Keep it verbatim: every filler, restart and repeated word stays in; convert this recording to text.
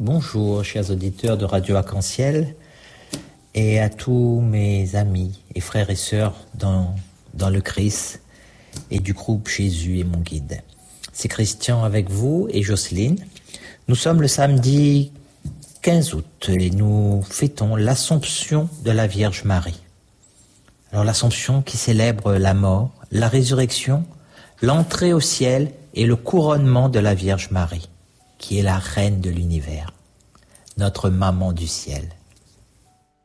Bonjour, chers auditeurs de Radio Arc-en-Ciel et à tous mes amis et frères et sœurs dans, dans le Christ et du groupe Jésus est mon guide. C'est Christian avec vous et Jocelyne. Nous sommes le samedi quinze août et nous fêtons l'Assomption de la Vierge Marie. Alors l'Assomption qui célèbre la mort, la résurrection, l'entrée au ciel et le couronnement de la Vierge Marie, qui est la reine de l'univers, notre maman du ciel.